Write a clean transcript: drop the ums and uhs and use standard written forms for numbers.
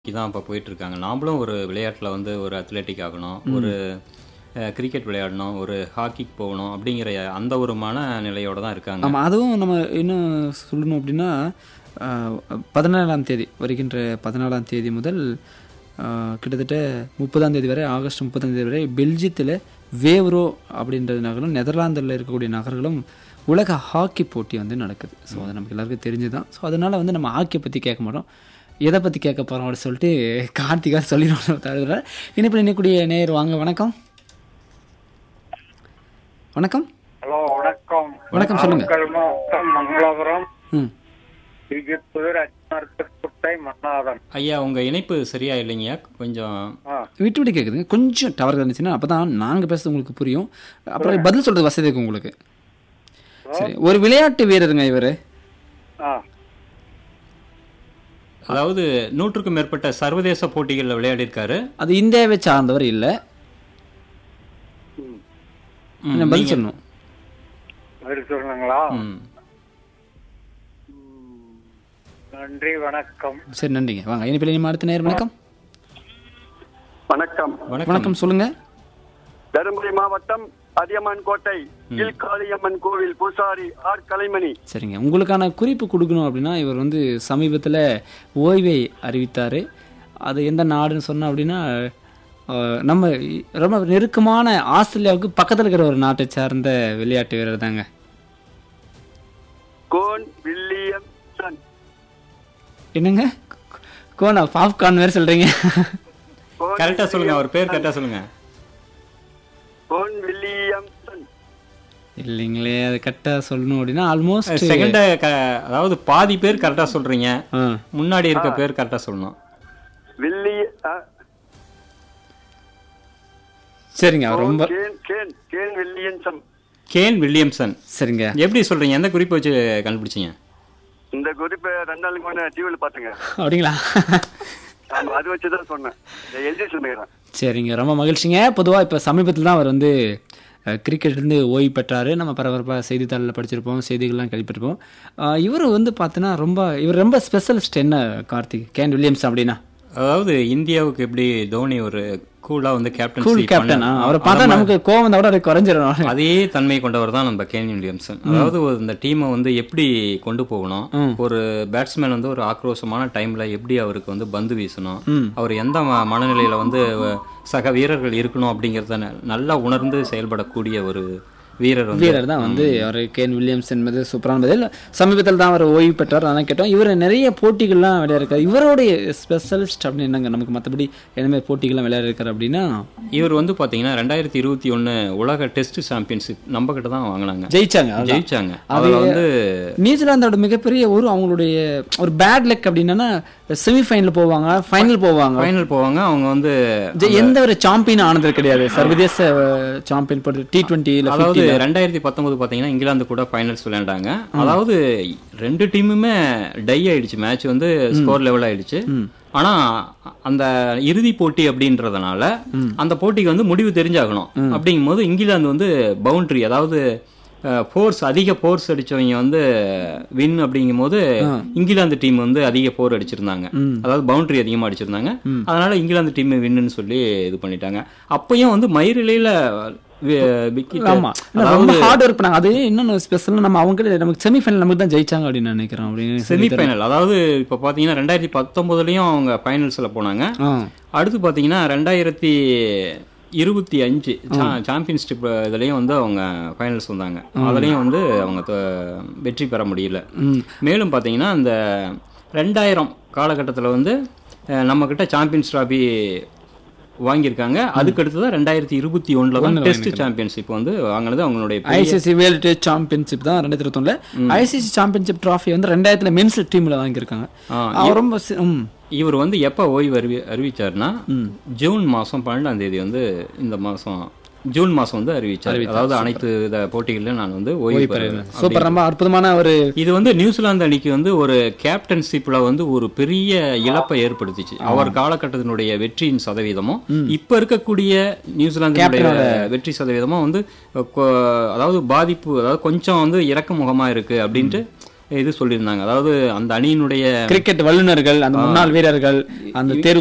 தான் இப்போ போயிட்டுருக்காங்க. நாமளும் ஒரு விளையாட்டில் வந்து ஒரு அத்லெட்டிக் ஆகணும், ஒரு கிரிக்கெட் விளையாடணும், ஒரு ஹாக்கிக்கு போகணும் அப்படிங்கிற அந்த ஒரு மனநிலையோடு தான் இருக்காங்க. ஆமாம், அதுவும் நம்ம இன்னும் சொல்லணும் அப்படின்னா 14ஆம் தேதி வருகின்ற 14ஆம் தேதி முதல் கிட்டத்தட்ட 30ஆம் தேதி வரை, ஆகஸ்ட் 30ஆம் தேதி வரை பெல்ஜியத்தில் வேவ்ரோ அப்படின்ற நகரம், நெதர்லாந்தில் இருக்கக்கூடிய நகர்களும் உலக ஹாக்கி போட்டி வந்து நடக்குது. ஸோ அது நமக்கு எல்லாருக்கும் தெரிஞ்சு தான். ஸோ அதனால் வந்து நம்ம ஹாக்கியை பற்றி கேட்க மாட்டோம், எதை பற்றி கேட்க போகிறோம் அப்படின்னு சொல்லிட்டு கார்த்திகா சொல்லிடுவோம். தவிர இனிப்பில் நிற்கக்கூடிய நேர் வாங்க. வணக்கம். வணக்கம். ஹலோ, வணக்கம். வணக்கம், சொல்லுங்க. மங்களாபுரம் ம் மன்னாதன். ஐயா, உங்கள் இணைப்பு சரியா இல்லைங்கய்யா, கொஞ்சம் விட்டு விட்டு கேட்குதுங்க. கொஞ்சம் டவர் இருந்துச்சுன்னா அப்போ தான் நாங்கள் பேசுறது உங்களுக்கு புரியும், அப்புறம் பதில் சொல்கிறது வசதி இருக்கும் உங்களுக்கு. சரி, ஒரு விளையாட்டு வீரருங்க இவர். அதாவது 100க்கும் மேற்பட்ட சர்வதேச போட்டிகளில் விளையாடிருக்காரு. அது இந்தியாவை சார்ந்தவர் இல்லை. பதில் சொல்லணும். பதில் சொல்லணுங்களா? ம். நன்றி, வணக்கம். சரி, நன்றிங்க. வாங்க இனிப்பில் இனிமே அடுத்த நேரம். வணக்கம். வணக்கம். வணக்கம், சொல்லுங்க. தருமபுரி மாவட்டம் அதியமான் கோட்டை கீழ்காளியம்மன் கோவில் பூசாரி ஆர் கலைமணி. சரிங்க, உங்களுக்கான குறிப்பு கொடுக்கணும் அப்படின்னா, இவர் வந்து சமீபத்தில் ஓய்வை அறிவித்தார். அது எந்த நாடுன்னு சொன்னோம் அப்படின்னா, நம்ம ரொம்ப நெருக்கமான ஆஸ்திரேலியாவுக்கு பக்கத்தில் இருக்கிற ஒரு நாட்டை சார்ந்த விளையாட்டு வீரர் தாங்க. Cone Williamson. என்னங்க கோனா? பாப்கார்ன் வேறு சொல்கிறீங்க. கரெக்டாக சொல்லுங்க, அவர் பேர் கரெக்டாக சொல்லுங்க. Cone Williamson. இல்லைங்களே, அது கரெக்டாக சொல்லணும் அப்படின்னா ஆல்மோஸ்ட் செகண்டா, அதாவது பாதி பேர் கரெக்டாக சொல்றீங்க, முன்னாடி இருக்க பேர் கரெக்டாக சொல்லணும். சரிங்க, அவர் ரொம்ப கேன் வில்லியம்சன். Kane Williamson. சரிங்க. எப்படி சொல்றீங்க? எந்த குறிப்பை வச்சு கண்டுபிடிச்சிங்க? இந்த குறிப்பை 2 நாளுக்கு முன்னாடி டிவியில் பார்த்துங்க. அப்படிங்களா? அது வச்சுதான் சொன்னேன், எழுதி சொன்னேன். சரிங்க, ரொம்ப மகிழ்ச்சிங்க. பொதுவாக இப்போ சமீபத்தில் தான் அவர் வந்து கிரிக்கெட்லேருந்து ஓய்வு பெற்றார். நம்ம பரபரப்பாக செய்தித்தாளில் படிச்சிருப்போம், செய்திகள்லாம் கேள்விப்பட்டிருப்போம். இவர் வந்து பார்த்தோன்னா இவர் ரொம்ப ஸ்பெஷலிஸ்ட். என்ன கார்த்திக், கேன் வில்லியம்ஸ் அப்படின்னா? அதாவது இந்தியாவுக்கு எப்படி தோனி ஒரு கூலாக வந்து கேப்டன், அவரை பார்த்தா நமக்கு கோவம் வந்தா கூட குறைஞ்சிடும். அதே தன்மை கொண்டவர் தான் நம்ம கேன் வில்லியம்சன். அதாவது இந்த டீமை வந்து எப்படி கொண்டு போகணும், ஒரு பேட்ஸ்மேன் வந்து ஒரு ஆக்ரோஷமான டைம்ல எப்படி அவருக்கு வந்து பந்து வீசணும், அவர் எந்த மனநிலையில வந்து சக வீரர்கள் இருக்கணும் அப்படிங்கிறத நல்லா உணர்ந்து செயல்படக்கூடிய ஒரு வீரர் தான் வந்து அவர் கேன் வில்லியம்சன் என்பது சூப்பரான பதில். சமீபத்தில் தான் அவர் ஓய்வு பெற்றார். அதான் கேட்டோம். இவர் நிறைய போட்டிகள்லாம் விளையாடுறாரு. இவருடைய ஸ்பெஷலிஸ்ட் அப்படின்னு என்னங்க? நமக்கு மற்றபடி என்ன போட்டிகள்லாம் விளையாடுறாரு அப்படின்னா, இவர் வந்து பார்த்தீங்கன்னா 2021 உலக டெஸ்ட் சாம்பியன்ஷிப் நம்ம கிட்ட தான் வாங்கினாங்க, ஜெயிச்சாங்க. அதில் வந்து நியூசிலாந்தோட மிகப்பெரிய அவங்களுடைய ஒரு பேட் லக் அப்படின்னா, செமிஃபைனல் போவாங்க, ஃபைனல் போவாங்க. அவங்க வந்து எந்த ஒரு சாம்பியன் ஆனது கிடையாது, சர்வதேச சாம்பியன் போட்டு T20. அதாவது 2019 பார்த்தீங்கன்னா இங்கிலாந்து கூட ஃபைனல்ஸ் விளையாண்டாங்க. அதாவது 2 டீமுமே டை ஆயிடுச்சு, மேட்ச் வந்து ஸ்கோர் லெவல் ஆயிடுச்சு. ஆனா அந்த இறுதி போட்டி அப்படின்றதுனால அந்த போட்டிக்கு வந்து முடிவு தெரிஞ்சாகணும். அப்படிங்கும் போது இங்கிலாந்து வந்து பவுண்டரி, அதாவது அதிக ஃபோர்ஸ் அடிச்சவங்க வந்து வின் அப்படிங்கும் போது இங்கிலாந்து டீம் வந்து அதிக ஃபோர் அடிச்சிருந்தாங்க, அதாவது பவுண்டரி அதிகமா அடிச்சிருந்தாங்க. அதனால இங்கிலாந்து டீம் வின்னு சொல்லி இது பண்ணிட்டாங்க. அப்பயும் வந்து மயிரிலையில ஜெயிச்சாங்க அப்படின்னு நினைக்கிறோம். செமிஃபைனல், அதாவது இப்ப பாத்தீங்கன்னா 2019லயும் அவங்க ஃபைனல்ஸ்ல போனாங்க. அடுத்து பாத்தீங்கன்னா 2025 சாம்பியன்ஷிப் இதுலயும் வந்து அவங்க ஃபைனல்ஸ் வந்தாங்க. அதுலயும் வந்து அவங்க வெற்றி பெற முடியல. மேலும் பாத்தீங்கன்னா இந்த 2000 காலகட்டத்தில் வந்து நம்ம கிட்ட சாம்பியன்ஸ் டிராபி வாங்கியிருக்காங்க. அதுக்கு அடுத்ததான் 2021 தான் டெஸ்ட் சாம்பியன்ஷிப் வந்து வாங்கினது. அவங்களுடைய ஐசிசி வேர்ல்ட் டெஸ்ட் சாம்பியன்ஷிப் தான் 2021. ஐசிசி சாம்பியன்ஷிப் டிராஃபி வந்து 2000 மென்ஸ் டீம்ல வாங்கியிருக்காங்க. இவர் வந்து எப்போ ஓய்வு அறிவிச்சாருன்னா ஜூன் மாதம் 12ஆம் தேதி வந்து இந்த மாதம் ஜூன் மாதம் வந்து அறிவிச்சார். அதாவது அனைத்து போட்டிகளிலும் நான் வந்து ஓய்வு பெறுவேன். சூப்பர், ரொம்ப அற்புதமான ஒரு இது வந்து நியூசிலாந்து அணிக்கு வந்து ஒரு கேப்டன்ஷிப்ல வந்து ஒரு பெரிய இழப்பை ஏற்படுத்திச்சு. அவர் காலகட்டத்தினுடைய வெற்றியின் சதவீதமும் இப்ப இருக்கக்கூடிய நியூசிலாந்து வெற்றி சதவீதமும் வந்து அதாவது பாதிப்பு, அதாவது கொஞ்சம் வந்து இறக்க முகமா இருக்கு அப்படின்ட்டு இது சொல்லியிருந்தாங்க. அதாவது அந்த அணியினுடைய கிரிக்கெட் வல்லுநர்கள், அந்த முன்னாள் வீரர்கள், அந்த தேர்வு